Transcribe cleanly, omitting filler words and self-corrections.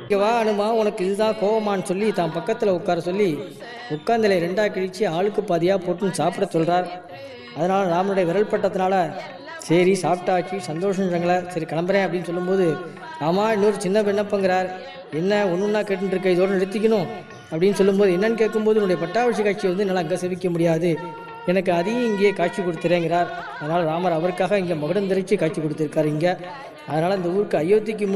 இங்கே வா அனுமா, உனக்கு இதுதான் கோவமான்னு சொல்லி தான் பக்கத்தில் உட்கார சொல்லி உட்கார்ந்தலை ரெண்டாக கிழிச்சு ஆளுக்கு பாதியாக போட்டுன்னு சாப்பிட சொல்கிறார். அதனால் ராமனுடைய விரல் பட்டத்தினால சரி சாப்பிட்டாச்சு சந்தோஷங்கள, சரி கிளம்புறேன் அப்படின்னு சொல்லும்போது, ராமா இன்னொரு சின்ன விண்ணப்பங்கிறார். என்ன ஒன்றுன்னா கேட்டுருக்க, இதோடு நிறுத்திக்கணும் அப்படின்னு சொல்லும்போது, என்னன்னு கேட்கும்போது என்னுடைய பட்டாபிஷேக காட்சியை வந்து என்னால் அங்கே செவிக்க முடியாது, எனக்கு அதையும் இங்கேயே காட்சி கொடுத்துறேங்கிறார். அதனால் ராமர் அவருக்காக இங்கே மகுடம் தெரிச்சு காட்சி கொடுத்துருக்காரு இங்கே. அதனால் அந்த ஊருக்கு அயோத்திக்கு